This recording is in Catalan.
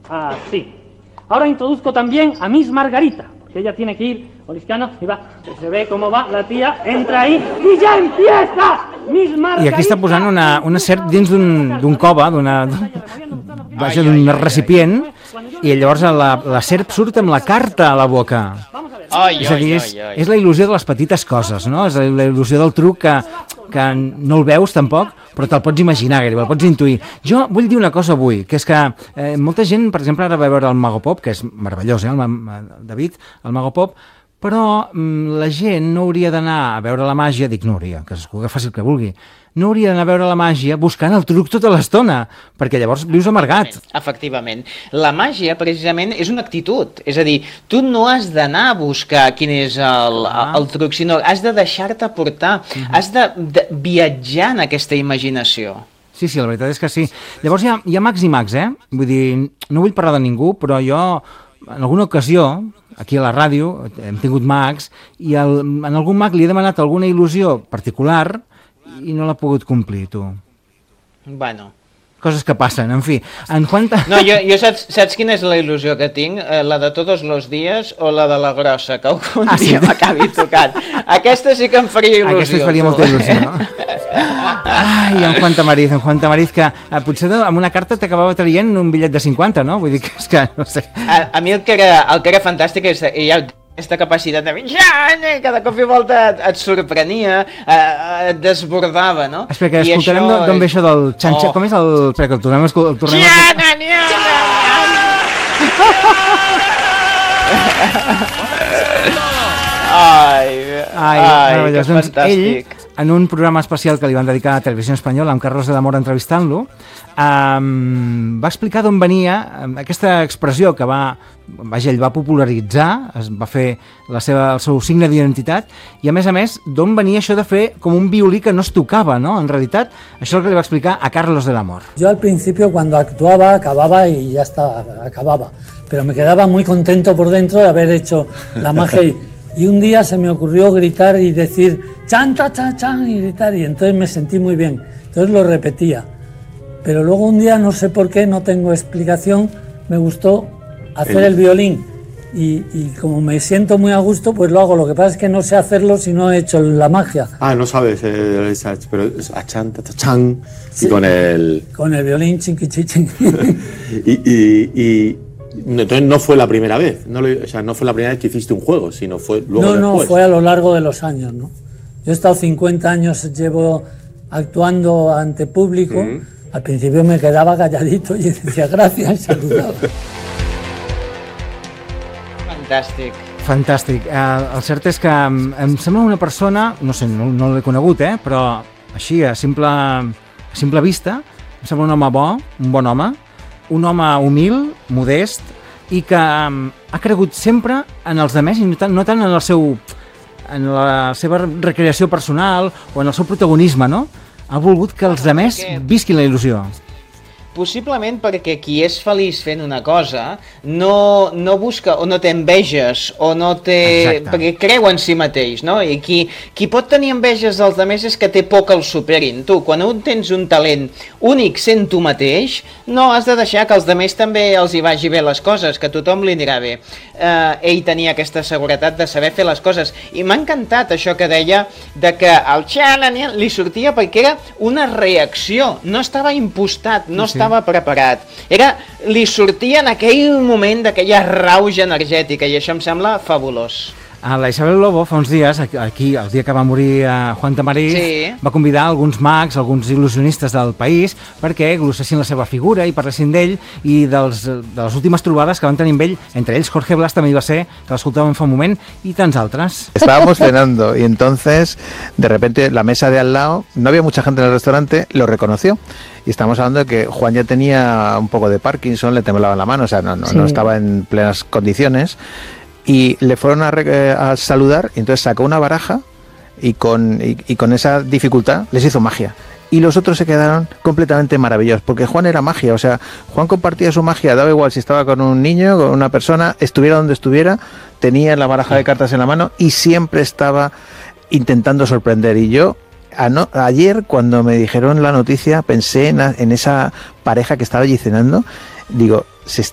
Así. Ahora introduzco también a Miss Margarita, porque ella tiene que ir oliscando y va. Se ve cómo va la tía, entra ahí i ja empieza! Miss Margarita! I aquí està posant una serp dins d'un cova, d'un recipient, i llavors la serp surt amb la carta a la boca. És a dir, és la il·lusió de les petites coses, no? És la il·lusió del truc que no el veus tampoc, però te'l pots imaginar, el pots intuir. Jo vull dir una cosa avui, que és que molta gent, per exemple, ara va veure el Mago Pop, que és meravellós, David, el Mago Pop, però la gent no hauria d'anar a veure la màgia, dic no hauria, que faci el que vulgui, no hauria d'anar a veure la màgia buscant el truc tota l'estona, perquè llavors vius amargat. Efectivament. La màgia, precisament, és una actitud. És a dir, tu no has d'anar a buscar quin és el truc, sinó has de deixar-te portar, has de viatjar en aquesta imaginació. Sí, la veritat és que sí. Llavors hi ha mags i mags, Vull dir, no vull parlar de ningú, però jo, en alguna ocasió, aquí a la ràdio, hem tingut mags, i en algun mag li he demanat alguna il·lusió particular i no l'ha pogut complir, tu. Bueno. Coses que passen, en fi. No, jo saps quina és la il·lusió que tinc? La de tots els dies o la de la grossa, que algun dia m'acabi tocant. Aquesta sí que em faria il·lusió. Aquesta es faria molta il·lusió, no? Ai, en Juan Tamariz, que potser amb una carta t'acabava traient un bitllet de 50, no? Vull dir que és que, no sé. A mi el que era fantàstic és aquesta capacitat de que de cop i volta et sorprenia, et desbordava, no? Espera, que escoltarem d'on ve això del xanxa... Com és el... Espera, que el tornem Ai, que fantàstic. Ell, en un programa especial que li van dedicar a Televisió Espanyola, amb Carlos de la Mora entrevistant-lo, va explicar d'on venia aquesta expressió que ell va popularitzar, va fer el seu signe d'identitat, i a més, d'on venia això de fer com un violí que no es tocava, ¿no? En realitat, això és el que li va explicar a Carlos de la Mora. Yo al principio cuando actuaba, acababa y ya está, acababa, pero me quedaba muy contento por dentro de haber hecho la magia y un día se me ocurrió gritar y decir chan, cha, cha, chan, y gritar, y entonces me sentí muy bien, entonces lo repetía. Pero luego un día, no sé por qué, no tengo explicación, me gustó hacer el violín y como me siento muy a gusto, pues lo hago. Lo que pasa es que no sé hacerlo si no he hecho la magia. No sabes, pero es a chan, ta, ta, chan, sí, y con el... Con el violín, chinquichichin. y entonces no fue la primera vez, no fue la primera vez que hiciste un juego, sino fue luego después. No, fue a lo largo de los años, ¿no? Yo he estado 50 años, llevo actuando ante público. Al principio me quedava calladito i decía gracias, saludava. Fantàstic. El cert és que em sembla una persona, no sé, no l'he conegut, però així, a simple vista, em sembla un home bo, un bon home, un home humil, modest, i que ha cregut sempre en els altres i no tant en la seva recreació personal o en el seu protagonisme, no? Ha volgut que els altres visquin la il·lusió. Possiblement perquè qui és feliç fent una cosa no busca o no té enveges o no té... Exacte. Perquè creu en si mateix, no? I qui pot tenir enveges dels altres és que té por que el superin. Tu, quan tens un talent únic sent tu mateix, no has de deixar que als altres també els hi vagi bé les coses, que a tothom li anirà bé. Ell tenia aquesta seguretat de saber fer les coses. I m'ha encantat això que deia de que el xalanian li sortia perquè era una reacció, no estava impostat, no estava preparat. Li sortia en aquell moment d'aquella rauja energètica i això em sembla fabulós. La Isabel Lobo fa uns dies, aquí, el dia que va morir Juan Tamariz, va convidar alguns mags, alguns il·lusionistes del país perquè glossessin la seva figura i parlessin d'ell i de les últimes trobades que van tenir amb ell, entre ells Jorge Blas també hi va ser, que l'escoltàvem fa un moment, i tants altres. Estábamos cenando y entonces, de repente, la mesa de al lado, no había mucha gente en el restaurante, lo reconoció. Y estamos hablando de que Juan ya tenía un poco de Parkinson, le temblaba la mano, o sea, no estaba en plenas condiciones. Y le fueron a saludar y entonces sacó una baraja y con esa dificultad les hizo magia. Y los otros se quedaron completamente maravillados, porque Juan era magia, o sea, Juan compartía su magia, daba igual si estaba con un niño, con una persona, estuviera donde estuviera, tenía la baraja de cartas en la mano y siempre estaba intentando sorprender. Y yo, ayer cuando me dijeron la noticia, pensé en esa pareja que estaba allí cenando, digo,